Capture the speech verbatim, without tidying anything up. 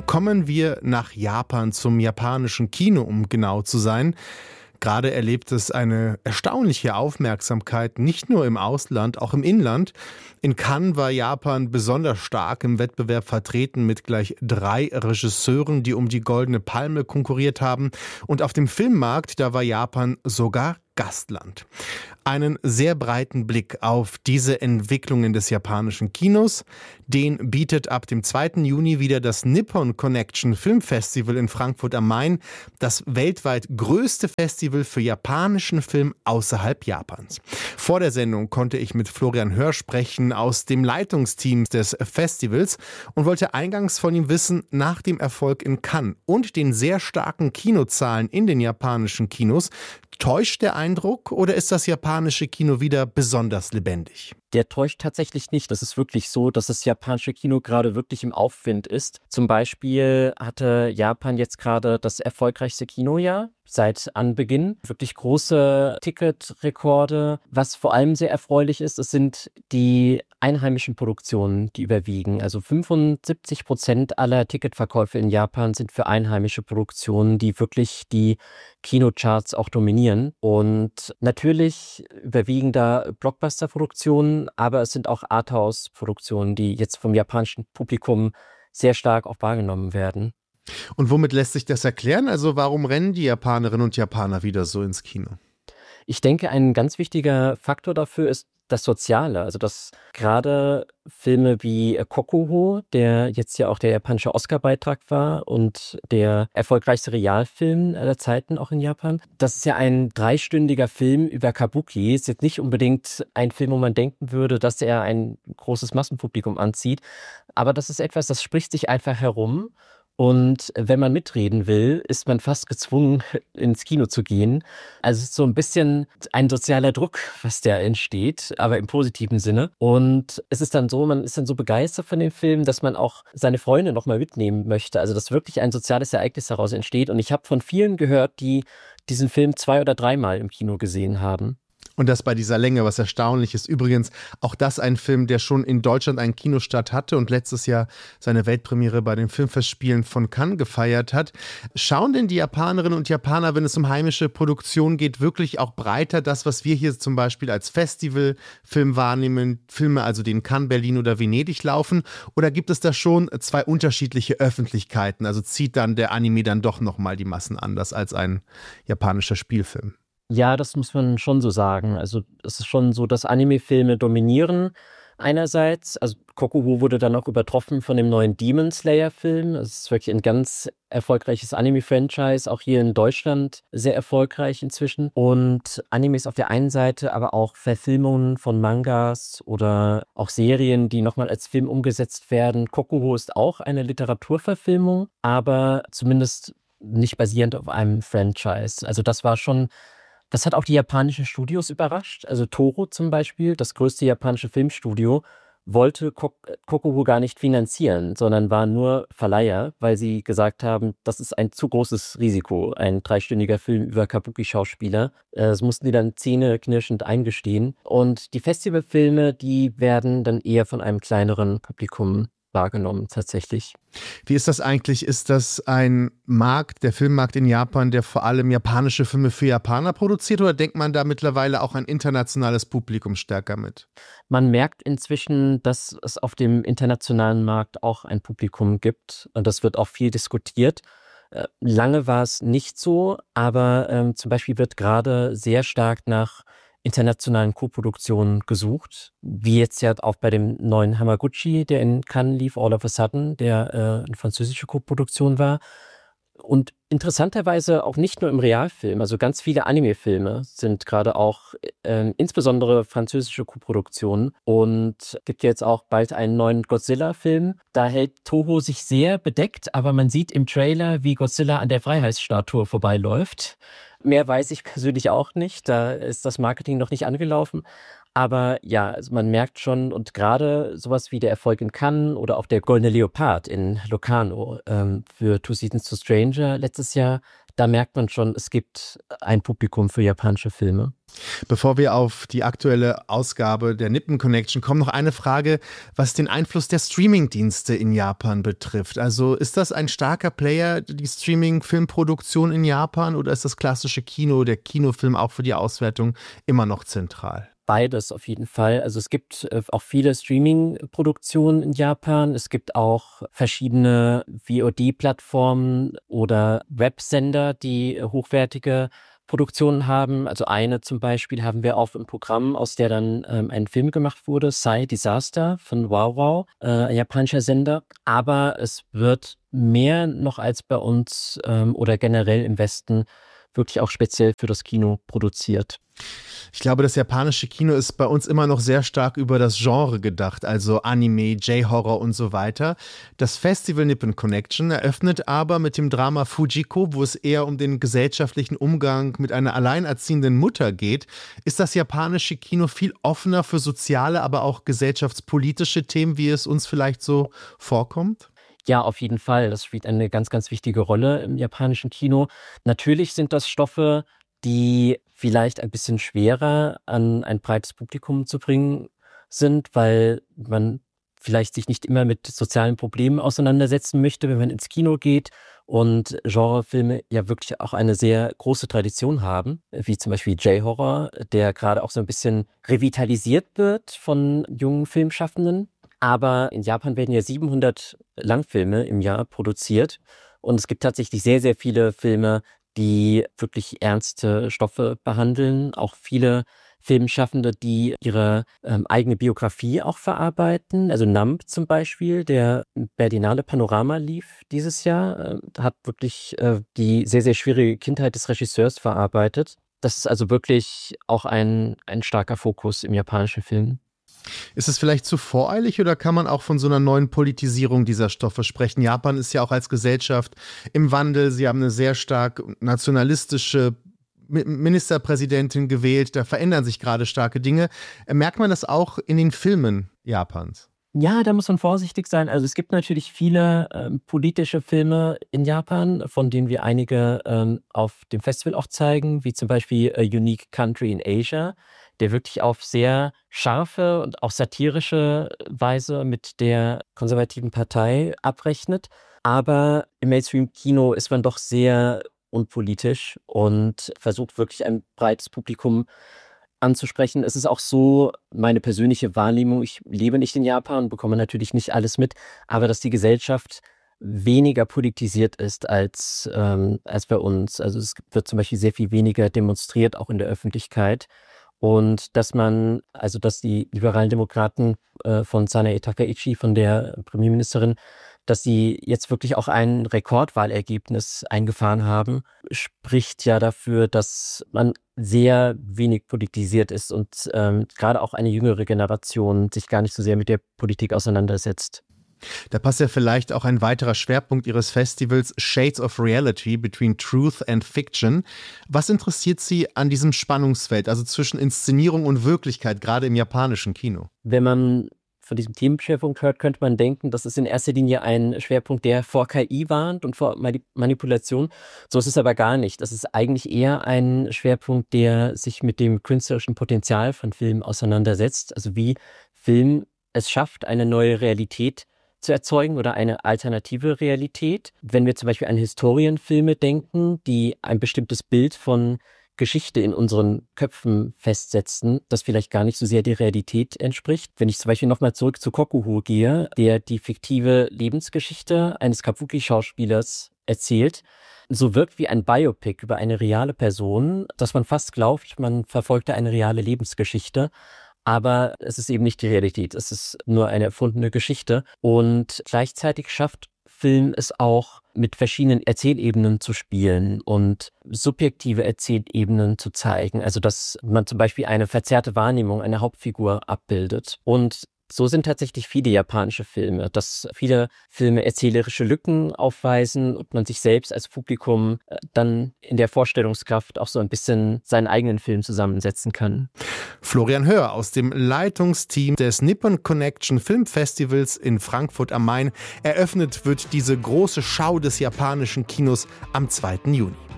Kommen wir nach Japan, zum japanischen Kino, um genau zu sein. Gerade erlebt es eine erstaunliche Aufmerksamkeit, nicht nur im Ausland, auch im Inland. In Cannes war Japan besonders stark im Wettbewerb vertreten mit gleich drei Regisseuren, die um die Goldene Palme konkurriert haben. Und auf dem Filmmarkt, da war Japan sogar Gastland. Einen sehr breiten Blick auf diese Entwicklungen des japanischen Kinos, den bietet ab dem zweiten Juni wieder das Nippon Connection Filmfestival in Frankfurt am Main, das weltweit größte Festival für japanischen Film außerhalb Japans. Vor der Sendung konnte ich mit Florian Hörr sprechen aus dem Leitungsteam des Festivals und wollte eingangs von ihm wissen, nach dem Erfolg in Cannes und den sehr starken Kinozahlen in den japanischen Kinos, täuscht der Eindruck oder ist das japanische Kino wieder besonders lebendig? Der täuscht tatsächlich nicht. Das ist wirklich so, dass das japanische Kino gerade wirklich im Aufwind ist. Zum Beispiel hatte Japan jetzt gerade das erfolgreichste Kinojahr seit Anbeginn. Wirklich große Ticketrekorde. Was vor allem sehr erfreulich ist, es sind die einheimischen Produktionen, die überwiegen. Also fünfundsiebzig Prozent aller Ticketverkäufe in Japan sind für einheimische Produktionen, die wirklich die Kinocharts auch dominieren. Und natürlich überwiegen da Blockbuster-Produktionen, aber es sind auch Arthouse-Produktionen, die jetzt vom japanischen Publikum sehr stark auch wahrgenommen werden. Und womit lässt sich das erklären? Also warum rennen die Japanerinnen und Japaner wieder so ins Kino? Ich denke, ein ganz wichtiger Faktor dafür ist das Soziale. Also dass gerade Filme wie Kokuho, der jetzt ja auch der japanische Oscar-Beitrag war und der erfolgreichste Realfilm aller Zeiten auch in Japan. Das ist ja ein dreistündiger Film über Kabuki. Ist jetzt nicht unbedingt ein Film, wo man denken würde, dass er ein großes Massenpublikum anzieht. Aber das ist etwas, das spricht sich einfach herum. Und wenn man mitreden will, ist man fast gezwungen, ins Kino zu gehen. Also es ist so ein bisschen ein sozialer Druck, was da entsteht, aber im positiven Sinne. Und es ist dann so, man ist dann so begeistert von dem Film, dass man auch seine Freunde nochmal mitnehmen möchte. Also dass wirklich ein soziales Ereignis daraus entsteht. Und ich habe von vielen gehört, die diesen Film zwei- oder dreimal im Kino gesehen haben. Und das bei dieser Länge, was erstaunlich ist. Übrigens, auch das ein Film, der schon in Deutschland einen Kinostart hatte und letztes Jahr seine Weltpremiere bei den Filmfestspielen von Cannes gefeiert hat. Schauen denn die Japanerinnen und Japaner, wenn es um heimische Produktion geht, wirklich auch breiter das, was wir hier zum Beispiel als Festivalfilm wahrnehmen, Filme also, die in Cannes, Berlin oder Venedig laufen? Oder gibt es da schon zwei unterschiedliche Öffentlichkeiten? Also zieht dann der Anime dann doch nochmal die Massen anders als ein japanischer Spielfilm? Ja, das muss man schon so sagen. Also es ist schon so, dass Anime-Filme dominieren einerseits. Also Kokuho wurde dann auch übertroffen von dem neuen Demon Slayer-Film. Es ist wirklich ein ganz erfolgreiches Anime-Franchise, auch hier in Deutschland sehr erfolgreich inzwischen. Und Animes auf der einen Seite, aber auch Verfilmungen von Mangas oder auch Serien, die nochmal als Film umgesetzt werden. Kokuho ist auch eine Literaturverfilmung, aber zumindest nicht basierend auf einem Franchise. Also das war schon... Das hat auch die japanischen Studios überrascht. Also Toho zum Beispiel, das größte japanische Filmstudio, wollte Kokuho gar nicht finanzieren, sondern war nur Verleiher, weil sie gesagt haben, das ist ein zu großes Risiko, ein dreistündiger Film über Kabuki-Schauspieler. Das mussten die dann zähneknirschend eingestehen. Und die Festivalfilme, die werden dann eher von einem kleineren Publikum wahrgenommen tatsächlich. Wie ist das eigentlich? Ist das ein Markt, der Filmmarkt in Japan, der vor allem japanische Filme für Japaner produziert, oder denkt man da mittlerweile auch ein internationales Publikum stärker mit? Man merkt inzwischen, dass es auf dem internationalen Markt auch ein Publikum gibt und das wird auch viel diskutiert. Äh, lange war es nicht so, aber ähm, zum Beispiel wird gerade sehr stark nach internationalen Koproduktionen gesucht, wie jetzt ja auch bei dem neuen Hamaguchi, der in Cannes lief, All of a Sudden, der äh, eine französische Koproduktion war. Und interessanterweise auch nicht nur im Realfilm, also ganz viele Anime-Filme sind gerade auch äh, insbesondere französische Koproduktionen und gibt jetzt auch bald einen neuen Godzilla-Film. Da hält Toho sich sehr bedeckt, aber man sieht im Trailer, wie Godzilla an der Freiheitsstatue vorbeiläuft. Mehr weiß ich persönlich auch nicht, da ist das Marketing noch nicht angelaufen. Aber ja, also man merkt schon, und gerade sowas wie der Erfolg in Cannes oder auch der Goldene Leopard in Locarno ähm, für Two Seasons to Stranger letztes Jahr, da merkt man schon, es gibt ein Publikum für japanische Filme. Bevor wir auf die aktuelle Ausgabe der Nippon Connection kommen, noch eine Frage, was den Einfluss der Streaming-Dienste in Japan betrifft. Also ist das ein starker Player, die Streaming-Filmproduktion in Japan, oder ist das klassische Kino, der Kinofilm auch für die Auswertung immer noch zentral? Beides auf jeden Fall. Also es gibt äh, auch viele Streaming-Produktionen in Japan. Es gibt auch verschiedene V O D-Plattformen oder Websender, die äh, hochwertige Produktionen haben. Also eine zum Beispiel haben wir auch im Programm, aus der dann ähm, ein Film gemacht wurde, Sai Disaster von Wow Wow, äh, ein japanischer Sender. Aber es wird mehr noch als bei uns ähm, oder generell im Westen wirklich auch speziell für das Kino produziert. Ich glaube, das japanische Kino ist bei uns immer noch sehr stark über das Genre gedacht, also Anime, J-Horror und so weiter. Das Festival Nippon Connection eröffnet aber mit dem Drama Fujiko, wo es eher um den gesellschaftlichen Umgang mit einer alleinerziehenden Mutter geht. Ist das japanische Kino viel offener für soziale, aber auch gesellschaftspolitische Themen, wie es uns vielleicht so vorkommt? Ja, auf jeden Fall. Das spielt eine ganz, ganz wichtige Rolle im japanischen Kino. Natürlich sind das Stoffe, die vielleicht ein bisschen schwerer an ein breites Publikum zu bringen sind, weil man vielleicht sich nicht immer mit sozialen Problemen auseinandersetzen möchte, wenn man ins Kino geht, und Genrefilme ja wirklich auch eine sehr große Tradition haben, wie zum Beispiel J-Horror, der gerade auch so ein bisschen revitalisiert wird von jungen Filmschaffenden. Aber in Japan werden ja siebenhundert Langfilme im Jahr produziert, und es gibt tatsächlich sehr, sehr viele Filme, die wirklich ernste Stoffe behandeln. Auch viele Filmschaffende, die ihre ähm, eigene Biografie auch verarbeiten. Also Numb zum Beispiel, der Berlinale Panorama lief dieses Jahr, äh, hat wirklich äh, die sehr, sehr schwierige Kindheit des Regisseurs verarbeitet. Das ist also wirklich auch ein, ein starker Fokus im japanischen Film. Ist es vielleicht zu voreilig, oder kann man auch von so einer neuen Politisierung dieser Stoffe sprechen? Japan ist ja auch als Gesellschaft im Wandel. Sie haben eine sehr stark nationalistische Ministerpräsidentin gewählt. Da verändern sich gerade starke Dinge. Merkt man das auch in den Filmen Japans? Ja, da muss man vorsichtig sein. Also es gibt natürlich viele ähm, politische Filme in Japan, von denen wir einige ähm, auf dem Festival auch zeigen, wie zum Beispiel A Unique Country in Asia, der wirklich auf sehr scharfe und auch satirische Weise mit der konservativen Partei abrechnet. Aber im Mainstream-Kino ist man doch sehr unpolitisch und versucht wirklich ein breites Publikum anzusprechen. Es ist auch so meine persönliche Wahrnehmung, ich lebe nicht in Japan und bekomme natürlich nicht alles mit, aber dass die Gesellschaft weniger politisiert ist als, ähm, als bei uns. Also es wird zum Beispiel sehr viel weniger demonstriert, auch in der Öffentlichkeit. Und dass man, also dass die liberalen Demokraten äh, von Sanae Takaichi, von der Premierministerin, dass sie jetzt wirklich auch ein Rekordwahlergebnis eingefahren haben, spricht ja dafür, dass man sehr wenig politisiert ist und ähm, gerade auch eine jüngere Generation sich gar nicht so sehr mit der Politik auseinandersetzt. Da passt ja vielleicht auch ein weiterer Schwerpunkt Ihres Festivals, Shades of Reality, Between Truth and Fiction. Was interessiert Sie an diesem Spannungsfeld, also zwischen Inszenierung und Wirklichkeit, gerade im japanischen Kino? Wenn man von diesem Themenschwerpunkt hört, könnte man denken, das ist in erster Linie ein Schwerpunkt, der vor K I warnt und vor Manipulation. So ist es aber gar nicht. Das ist eigentlich eher ein Schwerpunkt, der sich mit dem künstlerischen Potenzial von Filmen auseinandersetzt. Also wie Film es schafft, eine neue Realität zu erzeugen oder eine alternative Realität. Wenn wir zum Beispiel an Historienfilme denken, die ein bestimmtes Bild von Geschichte in unseren Köpfen festsetzen, das vielleicht gar nicht so sehr der Realität entspricht. Wenn ich zum Beispiel nochmal zurück zu Kokuho gehe, der die fiktive Lebensgeschichte eines Kabuki-Schauspielers erzählt, so wirkt wie ein Biopic über eine reale Person, dass man fast glaubt, man verfolgte eine reale Lebensgeschichte. Aber es ist eben nicht die Realität, es ist nur eine erfundene Geschichte. Und gleichzeitig schafft Film es auch, mit verschiedenen Erzählebenen zu spielen und subjektive Erzählebenen zu zeigen. Also dass man zum Beispiel eine verzerrte Wahrnehmung einer Hauptfigur abbildet. Und so sind tatsächlich viele japanische Filme, dass viele Filme erzählerische Lücken aufweisen und man sich selbst als Publikum dann in der Vorstellungskraft auch so ein bisschen seinen eigenen Film zusammensetzen kann. Florian Höhr aus dem Leitungsteam des Nippon Connection Filmfestivals in Frankfurt am Main. Eröffnet wird diese große Schau des japanischen Kinos am zweiten Juni.